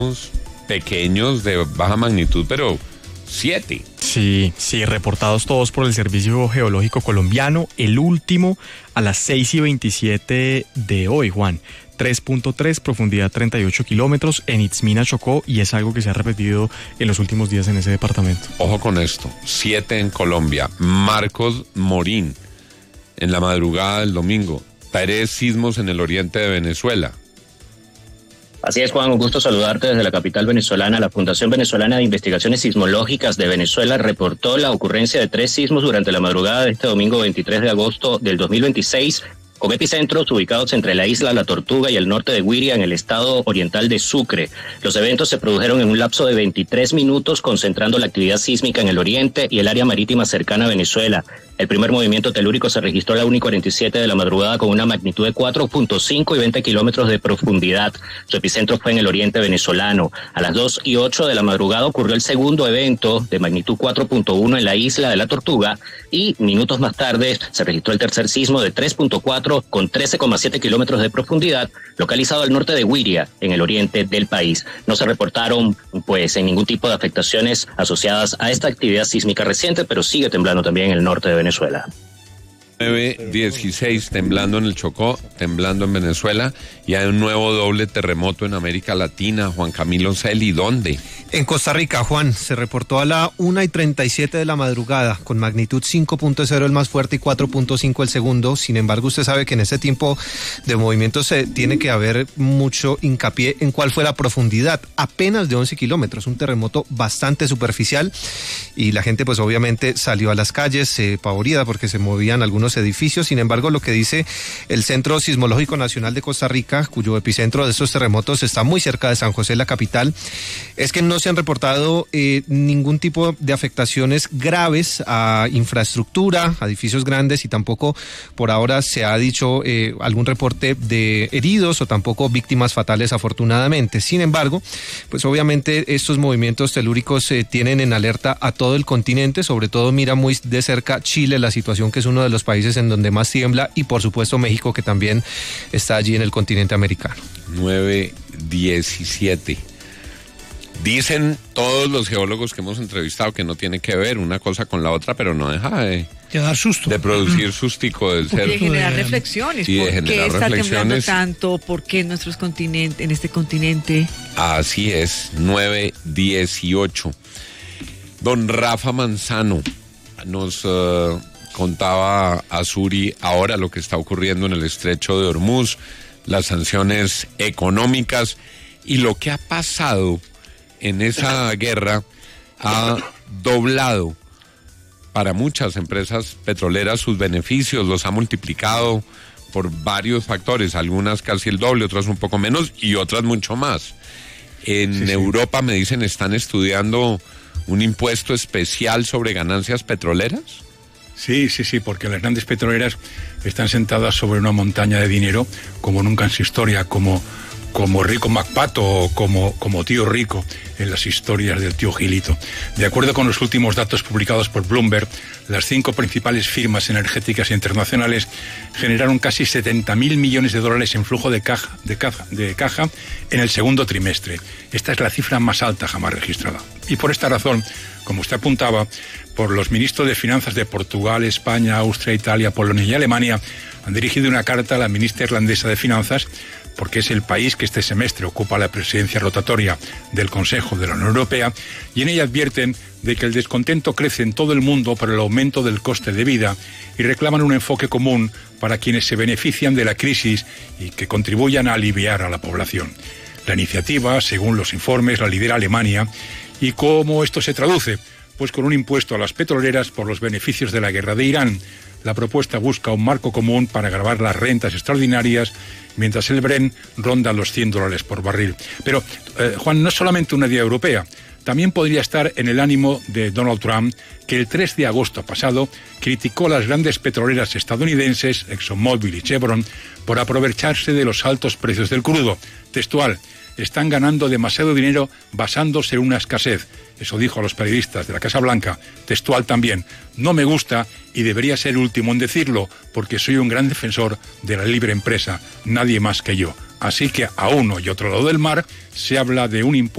pequeños de baja magnitud, pero 7. Sí, reportados todos por el Servicio Geológico Colombiano. El último a las 6:27 de hoy, Juan. 3.3, profundidad 38 kilómetros en Itzmina, Chocó, y es algo que se ha repetido en los últimos días en ese departamento. Ojo con esto, 7 en Colombia. Marcos Morín, en la madrugada del domingo. 3 sismos en el oriente de Venezuela. Así es, Juan, un gusto saludarte desde la capital venezolana. La Fundación Venezolana de Investigaciones Sismológicas de Venezuela reportó la ocurrencia de 3 sismos durante la madrugada de este domingo 23 de agosto del 2026, con epicentros ubicados entre la isla La Tortuga y el norte de Guiria, en el estado oriental de Sucre. Los eventos se produjeron en un lapso de 23 minutos, concentrando la actividad sísmica en el oriente y el área marítima cercana a Venezuela. El primer movimiento telúrico se registró a la 1:47 de la madrugada con una magnitud de 4.5 y 20 kilómetros de profundidad. Su epicentro fue en el oriente venezolano. A las 2:08 de la madrugada ocurrió el segundo evento de magnitud 4.1 en la isla de La Tortuga, y minutos más tarde se registró el tercer sismo de 3.4 con 13,7 kilómetros de profundidad, localizado al norte de Guiria, en el oriente del país. No se reportaron en ningún tipo de afectaciones asociadas a esta actividad sísmica reciente, pero sigue temblando también en el norte de Venezuela. 9:16, temblando en el Chocó, temblando en Venezuela, y hay un nuevo doble terremoto en América Latina. Juan Camilo Celi, ¿dónde? En Costa Rica, Juan, se reportó a la 1:37 de la madrugada, con magnitud 5.0 el más fuerte y 4.5 el segundo. Sin embargo, usted sabe que en ese tiempo de movimiento se tiene que haber mucho hincapié en cuál fue la profundidad, apenas de 11 kilómetros, un terremoto bastante superficial, y la gente pues obviamente salió a las calles pavorida porque se movían algunos edificios. Sin embargo, lo que dice el Centro Sismológico Nacional de Costa Rica, cuyo epicentro de estos terremotos está muy cerca de San José, la capital, es que no se han reportado ningún tipo de afectaciones graves a infraestructura, a edificios grandes, y tampoco por ahora se ha dicho algún reporte de heridos o tampoco víctimas fatales, afortunadamente. Sin embargo, pues obviamente estos movimientos telúricos tienen en alerta a todo el continente. Sobre todo mira muy de cerca Chile, la situación, que es uno de los países en donde más tiembla, y por supuesto México, que también está allí en el continente americano. 9:17. Dicen todos los geólogos que hemos entrevistado que no tiene que ver una cosa con la otra, pero no deja de dar susto, de producir sustico, de ser, de generar reflexiones. Sí, ¿Por qué está temblando tanto? ¿Por qué en este continente? Así es. 9:18. Don Rafa Manzano nos contaba a Suri ahora lo que está ocurriendo en el estrecho de Hormuz, las sanciones económicas y lo que ha pasado en esa guerra. Ha doblado para muchas empresas petroleras sus beneficios, los ha multiplicado por varios factores, algunas casi el doble, otras un poco menos y otras mucho más. En Europa, me dicen, están estudiando un impuesto especial sobre ganancias petroleras. Sí, porque las grandes petroleras están sentadas sobre una montaña de dinero como nunca en su historia, como Rico MacPato o como Tío Rico en las historias del tío Gilito. De acuerdo con los últimos datos publicados por Bloomberg, las 5 principales firmas energéticas internacionales generaron casi 70.000 millones de dólares en flujo de caja en el segundo trimestre. Esta es la cifra más alta jamás registrada. Y por esta razón, como usted apuntaba, por los ministros de Finanzas de Portugal, España, Austria, Italia, Polonia y Alemania, han dirigido una carta a la ministra irlandesa de Finanzas, porque es el país que este semestre ocupa la presidencia rotatoria del Consejo de la Unión Europea, y en ella advierten de que el descontento crece en todo el mundo por el aumento del coste de vida y reclaman un enfoque común para quienes se benefician de la crisis y que contribuyan a aliviar a la población. La iniciativa, según los informes, la lidera Alemania. ¿Y cómo esto se traduce? Pues con un impuesto a las petroleras por los beneficios de la guerra de Irán. La propuesta busca un marco común para gravar las rentas extraordinarias, mientras el Brent ronda los $100 por barril. Pero, Juan, no es solamente una idea europea. También podría estar en el ánimo de Donald Trump, que el 3 de agosto pasado criticó a las grandes petroleras estadounidenses, ExxonMobil y Chevron, por aprovecharse de los altos precios del crudo. Textual: están ganando demasiado dinero basándose en una escasez. Eso dijo a los periodistas de la Casa Blanca. Textual también: no me gusta y debería ser el último en decirlo, porque soy un gran defensor de la libre empresa, nadie más que yo. Así que a uno y otro lado del mar se habla de un impuesto